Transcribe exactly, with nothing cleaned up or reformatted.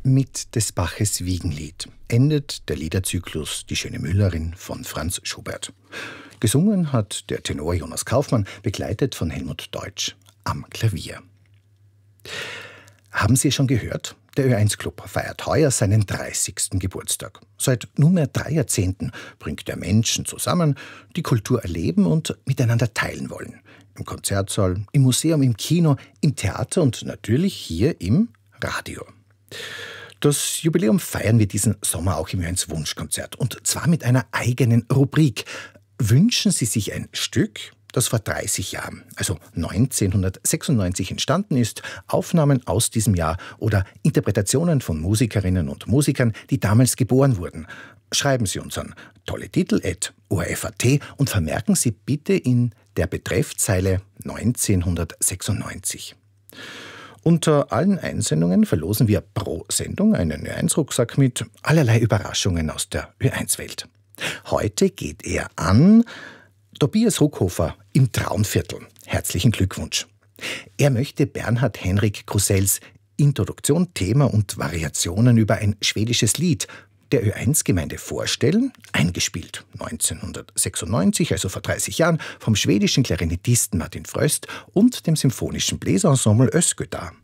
Mit des Baches Wiegenlied endet der Liederzyklus Die schöne Müllerin von Franz Schubert. Gesungen hat der Tenor Jonas Kaufmann, begleitet von Helmut Deutsch am Klavier. Haben Sie schon gehört? Der Ö eins Club feiert heuer seinen dreißigsten Geburtstag. Seit nunmehr drei Jahrzehnten bringt er Menschen zusammen, die Kultur erleben und miteinander teilen wollen. Im Konzertsaal, im Museum, im Kino, im Theater und natürlich hier im Radio. Das Jubiläum feiern wir diesen Sommer auch im Ö eins Wunschkonzert. Und zwar mit einer eigenen Rubrik. Wünschen Sie sich ein Stück, das vor dreißig Jahren, also neunzehnhundertsechsundneunzig entstanden ist, Aufnahmen aus diesem Jahr oder Interpretationen von Musikerinnen und Musikern, die damals geboren wurden. Schreiben Sie uns an tolle Titel at o r f punkt a t und vermerken Sie bitte in der Betreffzeile neunzehnhundertsechsundneunzig. Unter allen Einsendungen verlosen wir pro Sendung einen Ö eins Rucksack mit allerlei Überraschungen aus der Ö eins Welt. Heute geht er an Tobias Ruckhofer im Traunviertel. Herzlichen Glückwunsch. Er möchte Bernhard Henrik Grusells Introduktion, Thema und Variationen über ein schwedisches Lied der Ö eins Gemeinde vorstellen, eingespielt neunzehnhundertsechsundneunzig, also vor dreißig Jahren, vom schwedischen Klarinettisten Martin Fröst und dem symphonischen Bläserensemble Ösköda.